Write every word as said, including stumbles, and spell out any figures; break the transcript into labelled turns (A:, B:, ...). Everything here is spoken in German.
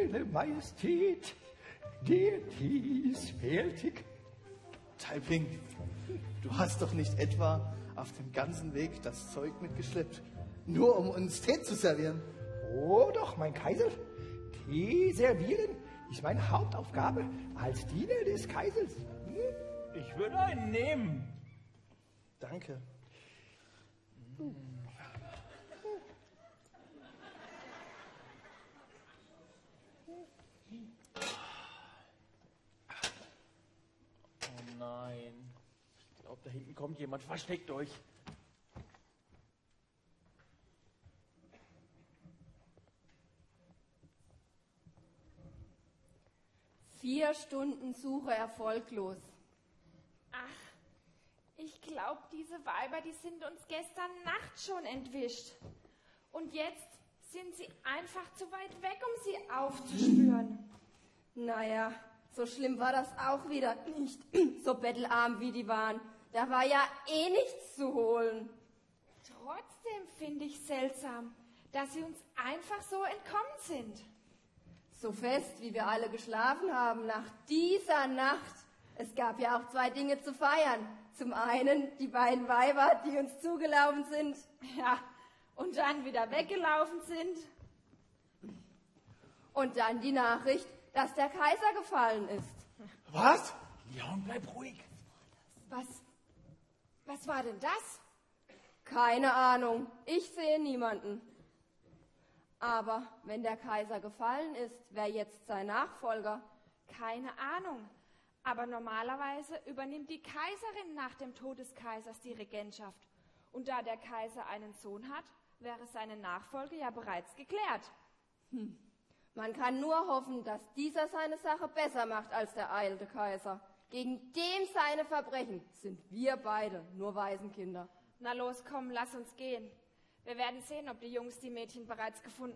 A: Eure Majestät, der Tee ist fertig.
B: Taiping, du hast doch nicht etwa auf dem ganzen Weg das Zeug mitgeschleppt, nur um uns Tee zu servieren?
A: Oh doch, mein Kaiser, Tee servieren ist meine Hauptaufgabe als Diener des Kaisers. Hm?
C: Ich würde einen nehmen.
B: Danke.
C: Oh nein. Ich glaube, da hinten kommt jemand. Versteckt euch.
D: Vier Stunden Suche erfolglos.
E: Ach, ich glaube, diese Weiber, die sind uns gestern Nacht schon entwischt. Und jetzt sind sie einfach zu weit weg, um sie aufzuspüren.
D: Naja, so schlimm war das auch wieder nicht. So bettelarm wie die waren. Da war ja eh nichts zu holen.
E: Trotzdem finde ich seltsam, dass sie uns einfach so entkommen sind.
D: So fest, wie wir alle geschlafen haben nach dieser Nacht. Es gab ja auch zwei Dinge zu feiern. Zum einen die beiden Weiber, die uns zugelaufen sind.
E: Ja, und dann wieder weggelaufen sind.
D: Und dann die Nachricht, dass der Kaiser gefallen ist.
C: Was? Leon, bleib ruhig.
E: Was, was war denn das?
D: Keine Ahnung, ich sehe niemanden. Aber wenn der Kaiser gefallen ist, wer jetzt sein Nachfolger?
E: Keine Ahnung. Aber normalerweise übernimmt die Kaiserin nach dem Tod des Kaisers die Regentschaft. Und da der Kaiser einen Sohn hat, wäre seine Nachfolge ja bereits geklärt.
D: Hm. Man kann nur hoffen, dass dieser seine Sache besser macht als der alte Kaiser. Gegen dem seine Verbrechen sind wir beide nur Waisenkinder.
E: Na los, komm, lass uns gehen. Wir werden sehen, ob die Jungs die Mädchen bereits gefunden